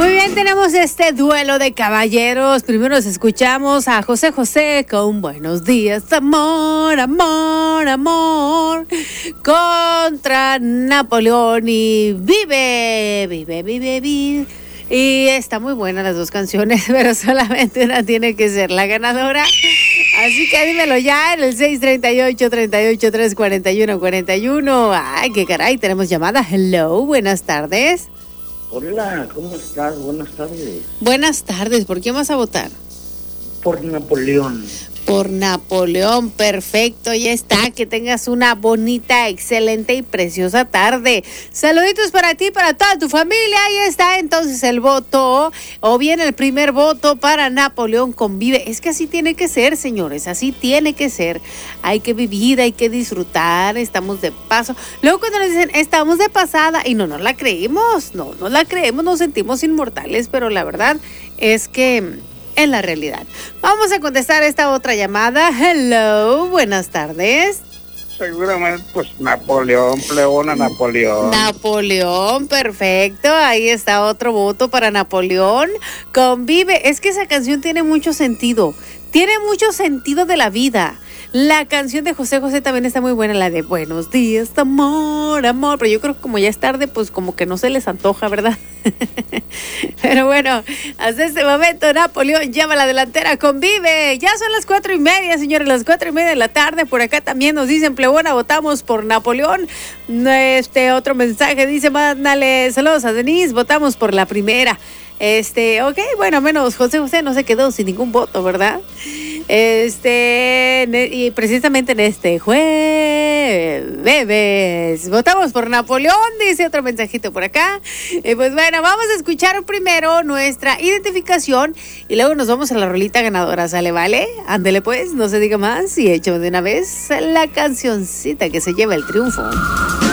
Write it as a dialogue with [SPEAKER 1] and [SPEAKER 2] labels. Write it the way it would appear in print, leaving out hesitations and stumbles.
[SPEAKER 1] Muy bien, tenemos este duelo de caballeros. Primero nos escuchamos a José José con Buenos días, amor, amor, amor. Contra Napoleón y Vive, vive, vive, vive. Y está muy buena las dos canciones, pero solamente una tiene que ser la ganadora. Así que dímelo ya en el 638-38-341-41. Ay, qué caray, tenemos llamada. Hello, buenas tardes.
[SPEAKER 2] Hola, ¿cómo estás? Buenas tardes.
[SPEAKER 1] Buenas tardes, ¿por quién vas a votar?
[SPEAKER 2] Por Napoleón.
[SPEAKER 1] Por Napoleón, perfecto, ya está. Que tengas una bonita, excelente y preciosa tarde. Saluditos para ti, para toda tu familia. Ahí está entonces el voto, o bien el primer voto para Napoleón Convive. Es que así tiene que ser, señores, así tiene que ser. Hay que vivir, hay que disfrutar, estamos de paso. Luego cuando nos dicen, estamos de pasada, y no nos la creemos, no la creemos, nos sentimos inmortales, pero la verdad es que en la realidad. Vamos a contestar esta otra llamada. Hello, buenas tardes.
[SPEAKER 2] Seguramente, pues Napoleón, plebona Napoleón.
[SPEAKER 1] Napoleón, perfecto. Ahí está otro voto para Napoleón. Convive. Es que esa canción tiene mucho sentido. Tiene mucho sentido de la vida. La canción de José José también está muy buena, la de Buenos días, amor, amor. Pero yo creo que como ya es tarde, pues como que no se les antoja, ¿verdad? Pero bueno, hasta este momento Napoleón llama a la delantera, Convive. Ya son las 4:30, señores, las 4:30 de la tarde. Por acá también nos dicen, plebona, votamos por Napoleón. Otro mensaje dice, mándale saludos a Denise, votamos por la primera. Ok, bueno, menos José José no se quedó sin ningún voto, ¿verdad? Y precisamente en este jueves votamos por Napoleón, dice otro mensajito por acá. Pues bueno, vamos a escuchar primero nuestra identificación y luego nos vamos a la rolita ganadora, ¿sale? ¿Vale? Ándele pues, no se diga más y echamos de una vez la cancioncita que se lleva el triunfo.